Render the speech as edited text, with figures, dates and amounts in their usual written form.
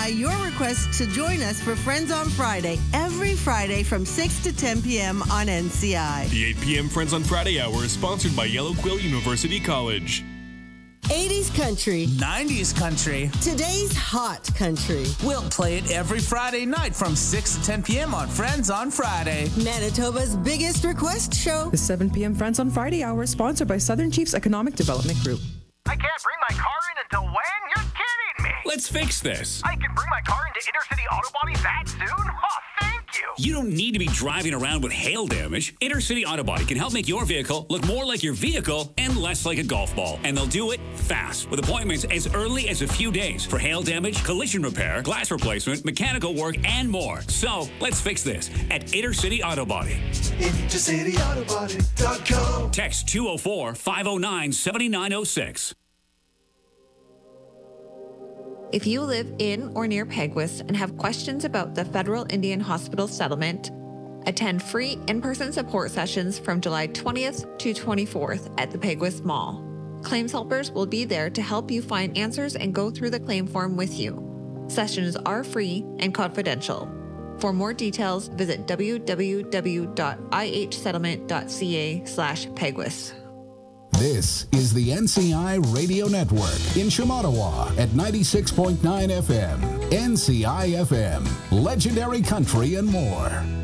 NCI your request to join us for Friends on Friday, every Friday from 6 to 10 p.m. on NCI. The 8 p.m. Friends on Friday hour is sponsored by Yellow Quill University College. 80s country. 90s country. Today's hot country. We'll play it every Friday night from 6 to 10 p.m. on Friends on Friday. Manitoba's biggest request show. The 7 p.m. Friends on Friday hour is sponsored by Southern Chiefs Economic Development Group. I can't bring my car in until when? You're kidding me! Let's fix this. I can bring my car into Intercity Auto Body that soon? Oh, thank you! You don't need to be driving around with hail damage. Intercity Auto Body can help make your vehicle look more like your vehicle and less like a golf ball. And they'll do it fast, with appointments as early as a few days for hail damage, collision repair, glass replacement, mechanical work, and more. So, let's fix this at Intercity Auto Body. IntercityAutoBody.com. Text 204-509-7906. If you live in or near Peguis and have questions about the Federal Indian Hospital settlement, attend free in-person support sessions from July 20th to 24th at the Peguis Mall. Claims helpers will be there to help you find answers and go through the claim form with you. Sessions are free and confidential. For more details, visit www.ihsettlement.ca/Peguis. This is the NCI Radio Network in Shamattawa at 96.9 FM. NCI FM, legendary country and more.